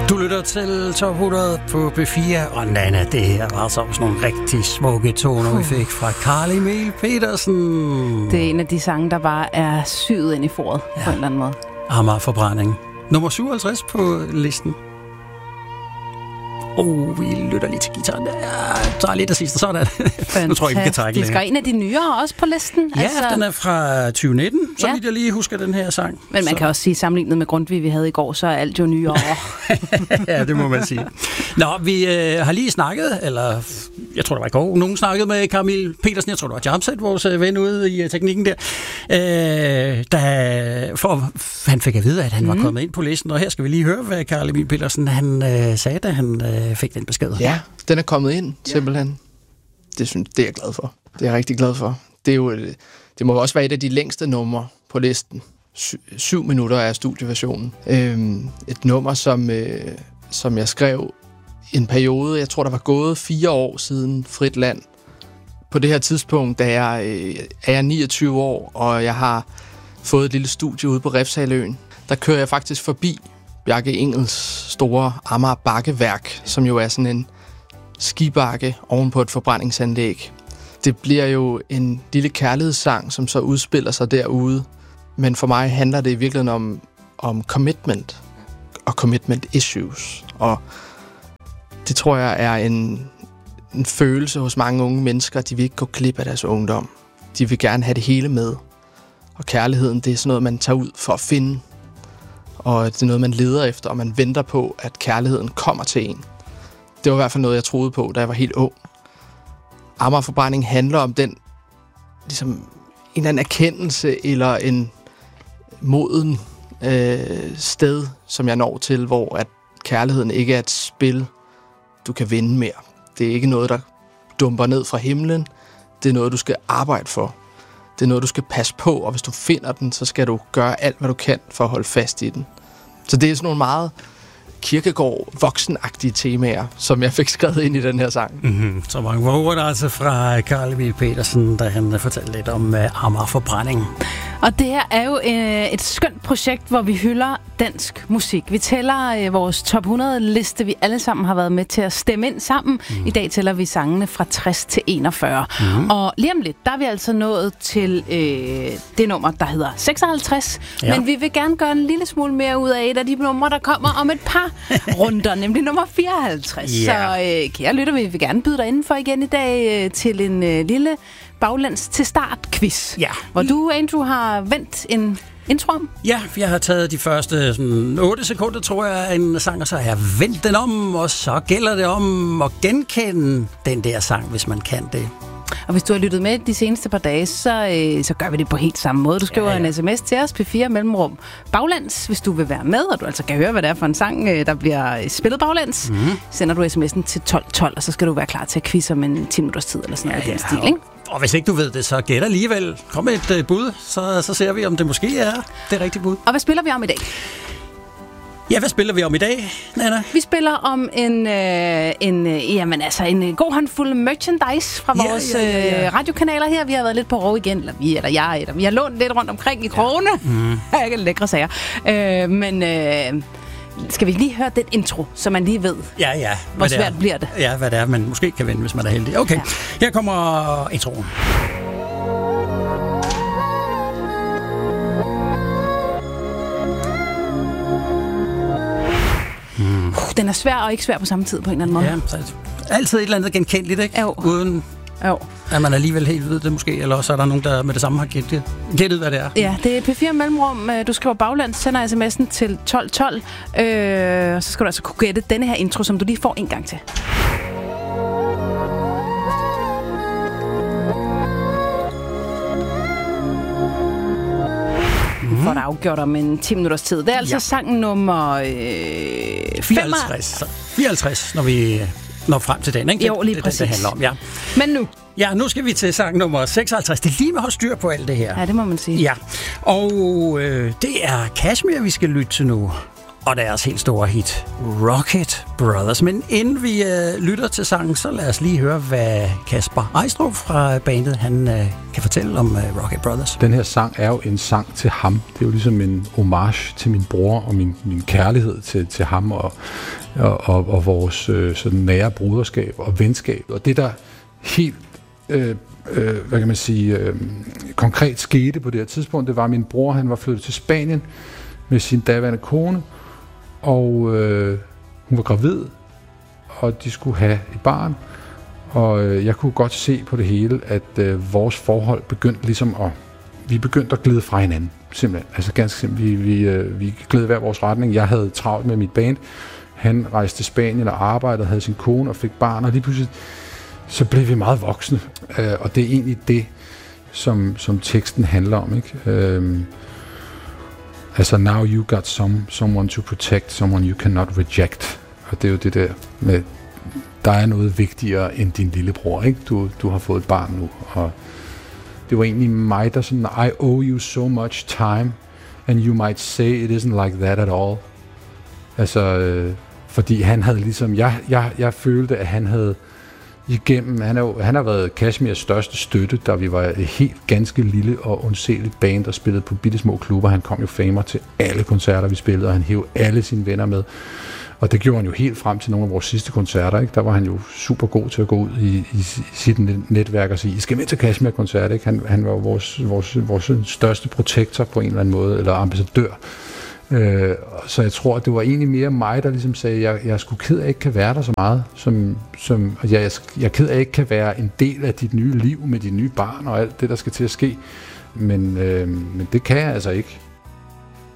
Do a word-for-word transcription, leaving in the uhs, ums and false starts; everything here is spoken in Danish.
Du lytter til Top hundrede på P fire, og Nana, det her var så sådan nogle rigtig smukke toner, vi fik fra Carl Emil Petersen. Det er en af de sange, der bare er syet ind i foret, ja, på en eller anden måde. Amager Forbrænding. Nummer syvoghalvtreds på listen. Oh, vi lytter lige til guitaren. Jeg tager lidt af sidste, sådan. Nu tror jeg ikke, vi kan trække længere. Det skal en af de nyere også på listen. Ja, altså, den er fra tyve nitten, så ja, vidt jeg lige husker den her sang. Men man så kan også sige, sammenlignet med Grundtvig, vi havde i går, så er alt jo nyere. Ja, det må man sige. Nå, vi øh, har lige snakket, eller jeg tror, det var i går, nogen snakkede med Carl Emil Petersen, jeg tror, det var Jamset, vores ven ude i uh, teknikken der, øh, da, for han fik at vide, at han mm. var kommet ind på listen, og her skal vi lige høre, hvad Carl Emil Petersen han, øh, sagde, da han øh, fik den besked. Ja, den er kommet ind, simpelthen. Det, synes, det er jeg glad for. Det er jeg rigtig glad for. Det, er jo, det må også være et af de længste numre på listen. Sy- syv minutter er studieversionen. Øhm, et nummer, som, øh, som jeg skrev i en periode, jeg tror, der var gået fire år siden Frit Land. På det her tidspunkt, da jeg øh, er niogtyve år, og jeg har fået et lille studie ude på Refshaløen, der kører jeg faktisk forbi Bjarke Ingels store Amager Bakkeværk, som jo er sådan en skibakke oven på et forbrændingsanlæg. Det bliver jo en lille kærlighedssang, som så udspiller sig derude. Men for mig handler det i virkeligheden om, om commitment og commitment issues. Og det tror jeg er en, en følelse hos mange unge mennesker, de vil ikke gå glip af deres ungdom. De vil gerne have det hele med. Og kærligheden, det er sådan noget, man tager ud for at finde. Og det er noget, man leder efter, og man venter på, at kærligheden kommer til en. Det var i hvert fald noget, jeg troede på, da jeg var helt ung. Amager Forbrænding handler om den, ligesom en eller anden erkendelse, eller en moden øh, sted, som jeg når til, hvor at kærligheden ikke er et spil, du kan vinde mere. Det er ikke noget, der dumper ned fra himlen. Det er noget, du skal arbejde for. Det er noget, du skal passe på, og hvis du finder den, så skal du gøre alt, hvad du kan for at holde fast i den. Så det er sådan nogle meget Kierkegaard voksenagtige temaer, som jeg fik skrevet ind i den her sang. Mm-hmm. Så mange ord altså fra Carl Emil Petersen, da han fortalte lidt om uh, Amager Forbrænding. Og det her er jo øh, et skønt projekt, hvor vi hylder dansk musik. Vi tæller øh, vores top hundrede-liste, vi alle sammen har været med til at stemme ind sammen. Mm. I dag tæller vi sangene fra tres til enogfyrre. Mm. Og lige om lidt, der er vi altså nået til øh, det nummer, der hedder seksoghalvtreds. Ja. Men vi vil gerne gøre en lille smule mere ud af et af de numre, der kommer om et par runder, nemlig nummer fireoghalvtreds. Yeah. Så øh, kære lytter, vi vil gerne byde dig indenfor igen i dag øh, til en øh, lille baglands til start quiz. Ja. Hvor du, Andrew, har vendt en intro om. Ja, jeg har taget de første sådan, otte sekunder, tror jeg, af en sang, og så har jeg vendt den om, og så gælder det om at genkende den der sang, hvis man kan det. Og hvis du har lyttet med de seneste par dage, så, øh, så gør vi det på helt samme måde. Du skriver ja, ja. en sms til os, P fire mellemrum baglands, hvis du vil være med, og du altså kan høre, hvad det er for en sang, øh, der bliver spillet baglands. Mm. Sender du sms'en til tolv tolv, og så skal du være klar til at quizze om en ti minutters tid, eller sådan noget ja, i den stil, ikke? Og hvis ikke du ved det, så gæt alligevel. Kom med et øh, bud, så, så ser vi, om det måske er det rigtige bud. Og hvad spiller vi om i dag? Ja, hvad spiller vi om i dag, Nana? Vi spiller om en, øh, en, øh, jamen, altså en god håndfuld merchandise fra ja, vores ja, ja, ja. Øh, radiokanaler her. Vi har været lidt på rov igen, eller vi, eller jeg, eller vi har lånt lidt rundt omkring i krogene. Ja. Mm. Ikke lækre sager. Øh, men øh, skal vi lige høre den intro, så man lige ved, ja, ja, hvor svært bliver det? Ja, hvad det er, man måske kan vinde, hvis man er heldig. Okay, ja. Her kommer introen. Hmm. Uh, den er svær og ikke svær på samme tid på en eller anden måde. Ja, så altid et eller andet genkendeligt, ikke? Jo. Uden jo. at man alligevel helt ved det måske, eller også er der nogen, der med det samme har gættet, gættet hvad det er. Ja, det er P fire mellemrum. Du skriver baglands, sender sms'en til tolv tolv, øh, og så skal du altså kunne gætte denne her intro, som du lige får en gang til. Mm. For det afgjort om en ti minutters tid. Det er altså ja. sang nummer øh, fireoghalvtreds. fireoghalvtreds, når vi når frem til den, ikke? Jo, lige det, præcis. Det, det handler om, ja. Men nu? Ja, nu skal vi til sang nummer seksoghalvtreds. Det er lige med at holde styr på alt det her. Ja, det må man sige. Ja, og øh, det er Kashmir, vi skal lytte til nu. og deres helt store hit, Rocket Brothers. Men inden vi øh, lytter til sangen, så lad os lige høre, hvad Kasper Eistrup fra bandet han, øh, kan fortælle om øh, Rocket Brothers. Den her sang er jo en sang til ham. Det er jo ligesom en homage til min bror og min, min kærlighed til, til ham og, og, og, og vores øh, sådan nære broderskab og venskab. Og det, der helt øh, øh, hvad kan man sige, øh, konkret skete på det her tidspunkt, det var, at min bror han var flyttet til Spanien med sin daværende kone, og øh, hun var gravid, og de skulle have et barn, og øh, jeg kunne godt se på det hele, at øh, vores forhold begyndte ligesom at, vi begyndte at glide fra hinanden, simpelthen. Altså ganske simpelthen, vi, vi, øh, vi gled hver vores retning. Jeg havde travlt med mit band, han rejste til Spanien og arbejdede, havde sin kone og fik barn, og lige pludselig så blev vi meget voksne, øh, og det er egentlig det, som, som teksten handler om, ikke? Øh, Altså, now you got some, someone to protect, someone you cannot reject. Og det er jo det der med, der er noget vigtigere end din lillebror, ikke? Du, du har fået et barn nu, og det var egentlig mig, der sådan, I owe you so much time, and you might say it isn't like that at all. Altså, øh, fordi han havde ligesom, jeg, jeg, jeg følte, at han havde igennem, han, er jo, han har været Kashmirs største støtte, da vi var et helt ganske lille og undseligt band, der spillede på bittesmå klubber. Han kom jo famer til alle koncerter, vi spillede, og han hævde alle sine venner med. Og det gjorde han jo helt frem til nogle af vores sidste koncerter, ikke? Der var han jo super god til at gå ud i, i, i sit netværk og sige, I skal med til Kashmir-koncert, ikke? Han, han var jo vores, vores, vores største protektor på en eller anden måde, eller ambassadør. Øh, så jeg tror, at det var egentlig mere mig, der ligesom sagde, at jeg, jeg er sgu ked af, at jeg ikke kan være der så meget, som, som jeg, jeg, jeg er ked af, at jeg ikke kan være en del af dit nye liv med dit nye barn og alt det, der skal til at ske. Men, øh, men det kan jeg altså ikke.